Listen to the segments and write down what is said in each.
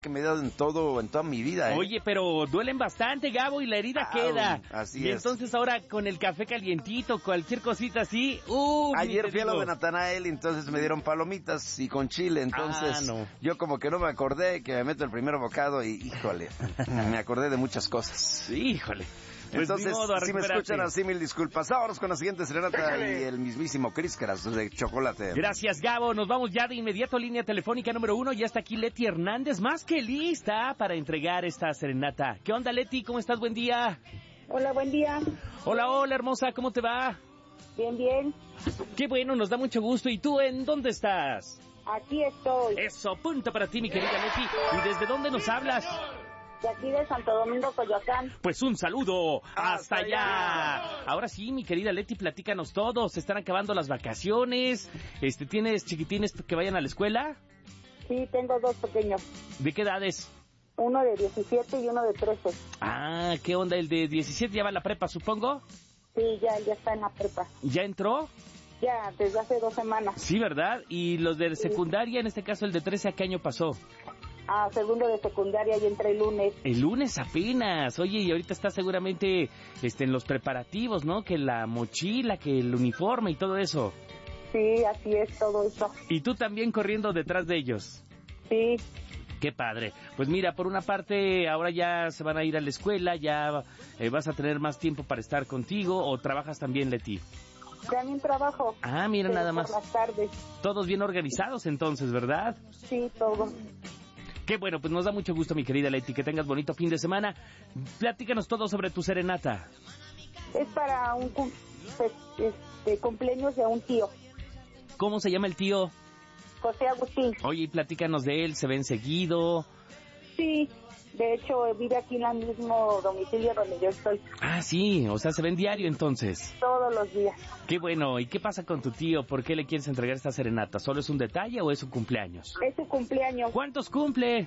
que me he dado en toda mi vida. Oye, pero duelen bastante, Gabo, y la herida queda. Así y es. Entonces ahora con el café calientito, cualquier cosita así. Ayer fui a lo de Natanael y entonces me dieron palomitas y con chile. Entonces yo como que no me acordé que me meto el primer bocado y híjole, me acordé de muchas cosas. Híjole. Pues entonces, si me escuchan así, mil disculpas. Vámonos con la siguiente serenata y el mismísimo Críscaras de chocolate. Gracias, Gabo. Nos vamos ya de inmediato a línea telefónica número 1. Ya está aquí Leti Hernández, más que lista para entregar esta serenata. ¿Qué onda, Leti? ¿Cómo estás? Buen día. Hola, buen día. Hola, hermosa. ¿Cómo te va? Bien, bien. Qué bueno, nos da mucho gusto. ¿Y tú en dónde estás? Aquí estoy. Eso, punto para ti, mi querida Leti. ¿Y desde dónde nos hablas? De aquí de Santo Domingo, Coyoacán. Pues un saludo hasta allá. Ahora sí, mi querida Leti, platícanos todo. Se están acabando las vacaciones. ¿Tienes chiquitines que vayan a la escuela? Sí, tengo dos pequeños. ¿De qué edades? Uno de 17 y uno de 13. Ah, ¿qué onda? ¿El de 17 ya va a la prepa, supongo? Sí, ya está en la prepa. ¿Ya entró? Ya, desde hace 2 semanas. Sí, ¿verdad? ¿Y los de secundaria, en este caso el de 13, a qué año pasó? Segundo de secundaria y entré el lunes. El lunes apenas. Oye, y ahorita está seguramente en los preparativos, ¿no? Que la mochila, que el uniforme y todo eso. Sí, así es, todo eso. ¿Y tú también corriendo detrás de ellos? Sí. Qué padre. Pues mira, por una parte, ahora ya se van a ir a la escuela, ya vas a tener más tiempo para estar contigo, ¿o trabajas también, Leti? También trabajo. Ah, mira, nada más. Por las tardes. Todos bien organizados entonces, ¿verdad? Sí, todo. Qué bueno, pues nos da mucho gusto, mi querida Leti, que tengas bonito fin de semana. Platícanos todo sobre tu serenata. Es para un cumpleaños de un tío. ¿Cómo se llama el tío? José Agustín. Oye, platícanos de él, ¿se ven seguido? Sí, de hecho vive aquí en el mismo domicilio donde yo estoy. Ah, sí, o sea, se ven diario entonces. Todos los días. Qué bueno, ¿y qué pasa con tu tío? ¿Por qué le quieres entregar esta serenata? ¿Solo es un detalle o es su cumpleaños? Es su cumpleaños. ¿Cuántos cumple?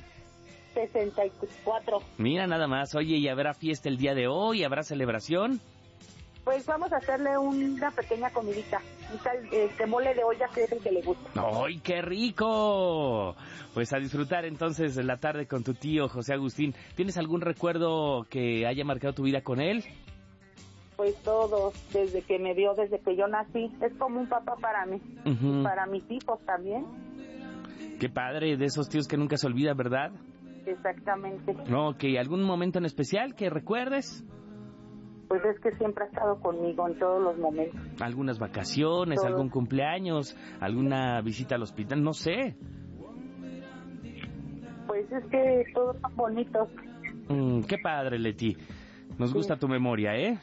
64. Mira nada más, oye, ¿y habrá fiesta el día de hoy? ¿Habrá celebración? Pues vamos a hacerle una pequeña comidita, un tal mole de olla que es el que le gusta. ¡Ay, qué rico! Pues a disfrutar entonces de la tarde con tu tío José Agustín. ¿Tienes algún recuerdo que haya marcado tu vida con él? Pues todos, desde que me vio, desde que yo nací. Es como un papá para mí, y para mis hijos también. Qué padre, de esos tíos que nunca se olvida, ¿verdad? Exactamente. Ok, ¿algún momento en especial que recuerdes? Pues es que siempre ha estado conmigo en todos los momentos. ¿Algunas vacaciones, Todo. algún cumpleaños, alguna visita al hospital? No sé. Pues es que todos son bonitos. Qué padre, Leti. Nos gusta tu memoria, ¿eh?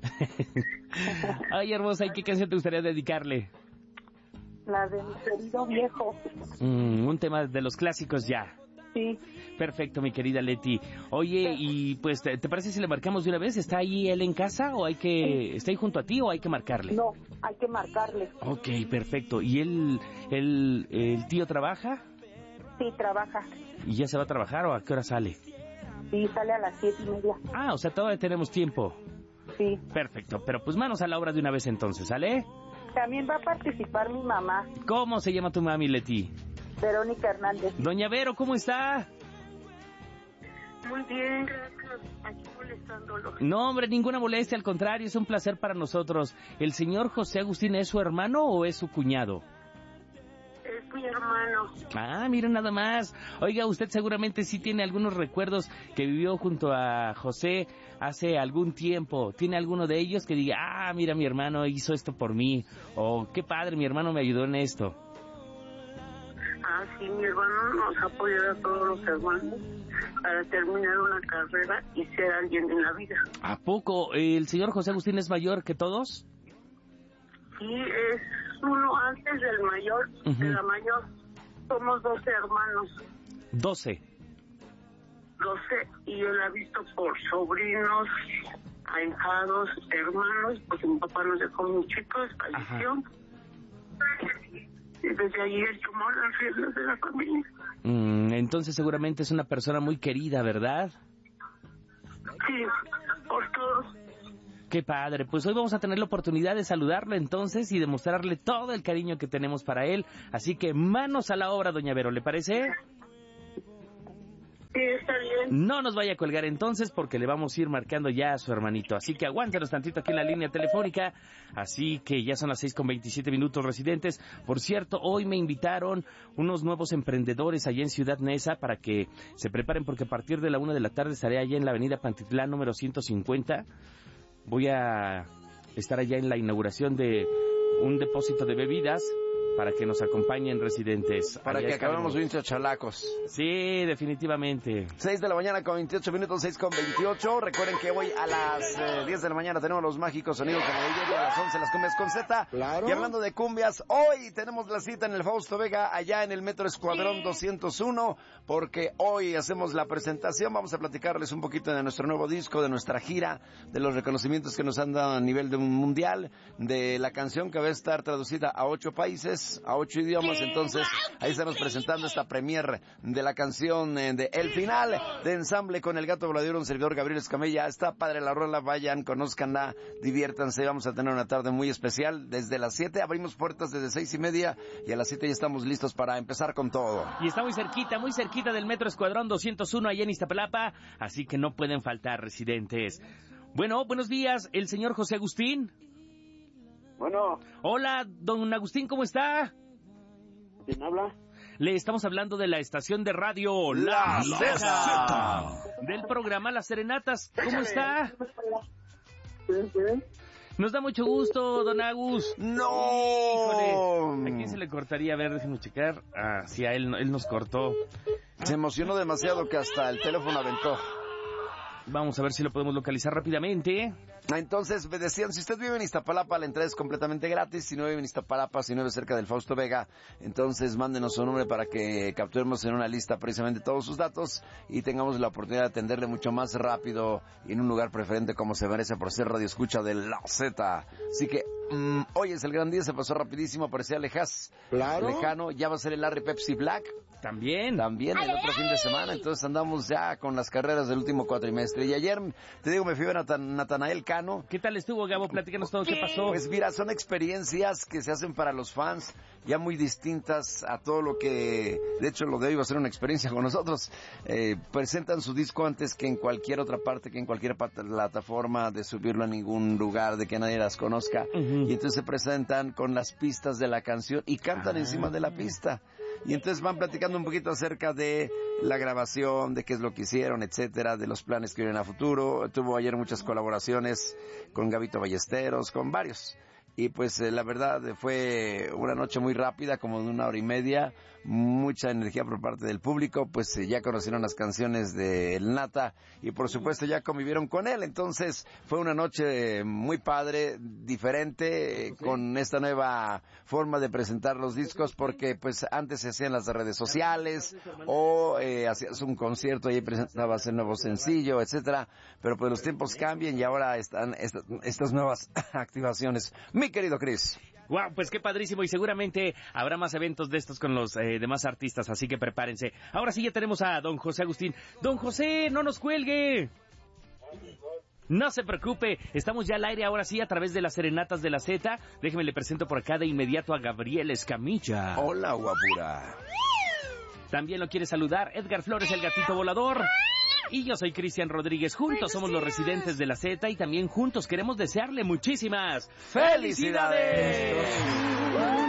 Ay, hermosa, ¿y qué canción te gustaría dedicarle? La de mi querido viejo. Un tema de los clásicos ya. Sí. Perfecto, mi querida Leti. Oye, y pues, ¿te parece si le marcamos de una vez? ¿Está ahí él en casa o está ahí junto a ti o hay que marcarle? No, hay que marcarle. Ok, perfecto. ¿Y el tío trabaja? Sí, trabaja. ¿Y ya se va a trabajar o a qué hora sale? Sí, sale a las 7:30. Ah, o sea, todavía tenemos tiempo. Sí. Perfecto, pero pues manos a la obra de una vez entonces, ¿sale? También va a participar mi mamá, ¿Cómo se llama tu mami, Leti? Verónica Hernández. Doña Vero, ¿cómo está? Muy bien, gracias. Aquí molestándolo. No, hombre, ninguna molestia, al contrario, es un placer para nosotros. ¿El señor José Agustín es su hermano o es su cuñado? Es mi hermano. Ah, mira nada más. Oiga, usted seguramente sí tiene algunos recuerdos que vivió junto a José hace algún tiempo. ¿Tiene alguno de ellos que diga, mira, mi hermano hizo esto por mí? O qué padre, mi hermano me ayudó en esto. Sí, mi hermano nos ha apoyado a todos los hermanos para terminar una carrera y ser alguien en la vida. ¿A poco? ¿El señor José Agustín es mayor que todos? Sí, es uno antes del mayor, de la mayor. Somos 12 hermanos. 12. 12, y él ha visto por sobrinos, ahijados, hermanos, porque mi papá nos dejó muy chicos, falleció. Y desde allí él tomó las riendas de la familia. Entonces seguramente es una persona muy querida, ¿verdad? Sí, por todos. Qué padre, pues hoy vamos a tener la oportunidad de saludarlo entonces y demostrarle todo el cariño que tenemos para él. Así que manos a la obra, doña Vero, ¿le parece? Sí, está bien. No nos vaya a colgar entonces porque le vamos a ir marcando ya a su hermanito. Así que aguántenos tantito aquí en la línea telefónica. Así que ya son las 6:27 residentes. Por cierto, hoy me invitaron unos nuevos emprendedores allá en Ciudad Neza para que se preparen porque a partir de la 1 de la tarde estaré allá en la avenida Pantitlán número 150. Voy a estar allá en la inauguración de un depósito de bebidas para que nos acompañen residentes. Para allá que acabemos bien chalacos. Sí, definitivamente. 6 de la mañana con 28 minutos, 6:28. Recuerden que hoy a las 10 de la mañana tenemos los mágicos sonidos de Navidad y a las 11 las cumbias con Z. Claro. Y hablando de cumbias, hoy tenemos la cita en el Fausto Vega, allá en el Metro Escuadrón 201, porque hoy hacemos la presentación. Vamos a platicarles un poquito de nuestro nuevo disco, de nuestra gira, de los reconocimientos que nos han dado a nivel de un mundial, de la canción que va a estar traducida a 8 países, a 8 idiomas. Entonces ahí estamos presentando esta premier de la canción de El Final, de Ensamble con el Gato Volador, un servidor Gabriel Escamilla. Está padre la rola, vayan, conózcanla, diviértanse. Vamos a tener una tarde muy especial. Desde las 7 abrimos puertas, desde 6:30, y a las 7 ya estamos listos para empezar con todo. Y está muy cerquita del Metro Escuadrón 201 allá en Iztapalapa, así que no pueden faltar residentes. Bueno, buenos días, el señor José Agustín. Bueno. Hola, don Agustín, ¿cómo está? ¿Quién habla? Le estamos hablando de la estación de radio La Zeta, del programa Las Serenatas. ¿Cómo está? Sí. Nos da mucho gusto, don Agus. ¡No! Híjole, ¿a quién se le cortaría? A ver, déjenme checar. Ah, sí, a él nos cortó. Se emocionó demasiado que hasta el teléfono aventó. Vamos a ver si lo podemos localizar rápidamente. Entonces me decían, si usted vive en Iztapalapa, la entrada es completamente gratis. Si no vive en Iztapalapa, si no vive cerca del Fausto Vega, entonces mándenos su nombre para que capturemos en una lista precisamente todos sus datos y tengamos la oportunidad de atenderle mucho más rápido y en un lugar preferente como se merece por ser radio escucha de La Zeta. Así que hoy es el gran día, se pasó rapidísimo, parecía lejano. Ya va a ser el Larry Pepsi Black. También el otro fin de semana. Entonces andamos ya con las carreras del último cuatrimestre. Y ayer, te digo, me fui a ver a Natanael Cano. ¿Qué tal estuvo, Gabo? Platícanos todo, ¿qué pasó? Pues mira, son experiencias que se hacen para los fans, ya muy distintas a todo lo que, de hecho, lo de hoy va a ser una experiencia con nosotros. Presentan su disco antes que en cualquier otra parte, que en cualquier plataforma, de subirlo a ningún lugar, de que nadie las conozca. Y entonces se presentan con las pistas de la canción y cantan encima de la pista. Y entonces van platicando un poquito acerca de la grabación, de qué es lo que hicieron, etcétera, de los planes que vienen a futuro. Tuvo ayer muchas colaboraciones con Gabito Ballesteros, con varios. Y pues la verdad fue una noche muy rápida, como de 1 hora y media, mucha energía por parte del público, pues ya conocieron las canciones de El Nata y por supuesto ya convivieron con él. Entonces fue una noche muy padre, diferente, con esta nueva forma de presentar los discos, porque pues antes se hacían las redes sociales o hacías un concierto y presentabas el nuevo sencillo, etcétera, pero pues los tiempos cambian y ahora están estas nuevas activaciones. Mi querido Chris. Wow, pues qué padrísimo, y seguramente habrá más eventos de estos con los demás artistas, así que prepárense. Ahora sí ya tenemos a don José Agustín. Don José, no nos cuelgue. No se preocupe, estamos ya al aire ahora sí a través de las Serenatas de la Zeta. Déjeme le presento por acá de inmediato a Gabriel Escamilla. Hola, guapura. También lo quiere saludar Edgar Flores, el gatito volador. Y yo soy Cristian Rodríguez. Juntos somos los residentes de la Zeta y también juntos queremos desearle muchísimas ¡felicidades!